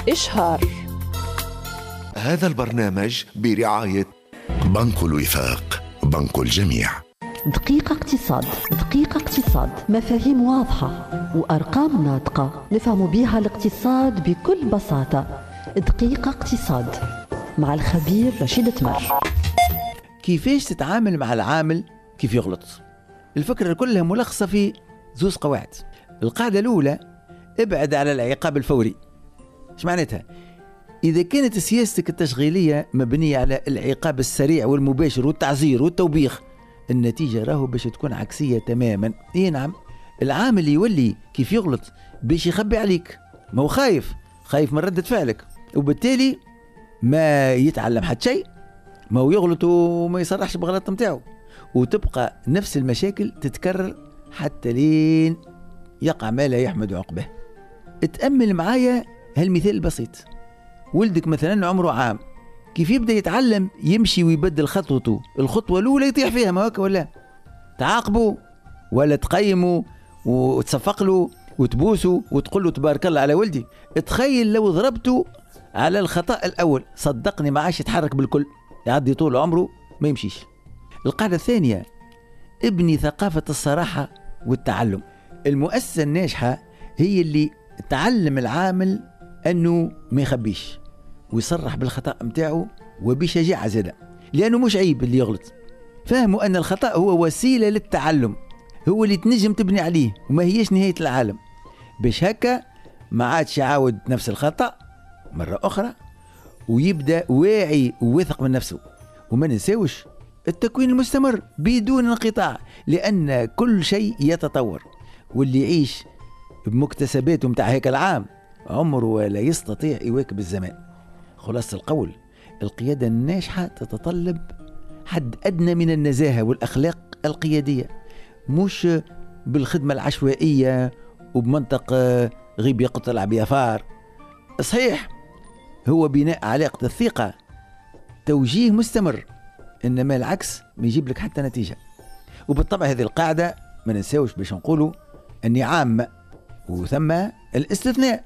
إشهار. هذا البرنامج برعاية بنك الوفاق، بنك الجميع. دقيقة اقتصاد. دقيقة اقتصاد، مفاهيم واضحة وأرقام ناطقة نفهم بها الاقتصاد بكل بساطة. دقيقة اقتصاد مع الخبير رشيد تمر. كيفاش تتعامل مع العامل كيف يغلط؟ الفكرة كلها ملخصة في زوز قواعد. القاعدة الأولى: ابعد على العقاب الفوري. ايش معناتها؟ إذا كانت سياستك التشغيلية مبنية على العقاب السريع والمباشر والتعزير والتوبيخ، النتيجة راهو باش تكون عكسية تماما. اي نعم، العامل يولي كيف يغلط باش يخبي عليك، ما هو خايف من ردة فعلك، وبالتالي ما يتعلم حتى شيء، ما هو يغلط وما يصرحش بغلط متاعه، وتبقى نفس المشاكل تتكرر حتى لين يقع ما لا يحمد عقبه. اتأمل معايا هالمثال البسيط. ولدك مثلا عمره عام، كيف يبدأ يتعلم يمشي ويبدل خطوته، الخطوة الأولى يطيح فيها، ما هكا ولا؟ تعاقبه ولا تقيمه وتصفق له وتبوسه وتقول له تبارك الله على ولدي؟ تخيل لو ضربته على الخطأ الأول، صدقني ما عاش يتحرك بالكل، يعدي طول عمره ما يمشيش. القاعدة الثانية: ابني ثقافة الصراحة والتعلم. المؤسسة الناجحة هي اللي تعلم العامل أنه ما يخبيش ويصرح بالخطأ متاعه وبشجاعة زادة، لأنه مش عيب اللي يغلط. فهموا أن الخطأ هو وسيلة للتعلم، هو اللي تنجم تبني عليه وما هيش نهاية العالم. باش هكا ما عادش يعاود نفس الخطأ مرة أخرى، ويبدأ واعي وواثق من نفسه. وما ننساوش التكوين المستمر بدون انقطاع، لأن كل شيء يتطور، واللي يعيش بمكتسباته متاع هيك العام عمره ولا يستطيع يواكب الزمان. خلاصة القول: القيادة الناجحة تتطلب حد أدنى من النزاهة والأخلاق القيادية، مش بالخدمة العشوائية وبمنطق غيب يقتل بيفار. صحيح هو بناء علاقة الثقة توجيه مستمر، إنما العكس ما يجيب لك حتى نتيجة. وبالطبع هذه القاعدة ما ننساوش باش نقولوا أني عامة وثم الاستثناء،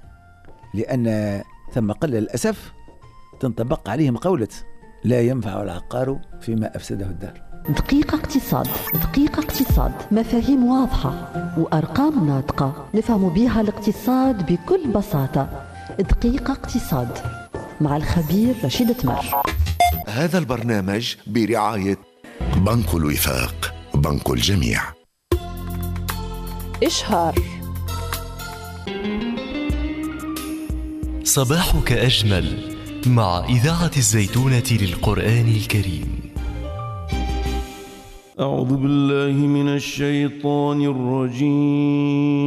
لأن ثم قلة للأسف تنطبق عليهم قولة: لا ينفع العقار فيما أفسده الدار. دقيقة اقتصاد. دقيقة اقتصاد، مفاهيم واضحة وأرقام ناطقة نفهم بها الاقتصاد بكل بساطة. دقيقة اقتصاد مع الخبير رشيد تمر. هذا البرنامج برعاية بنك الوفاق، بنك الجميع. إشهار. صباحك أجمل مع إذاعة الزيتونة للقرآن الكريم. أعوذ بالله من الشيطان الرجيم.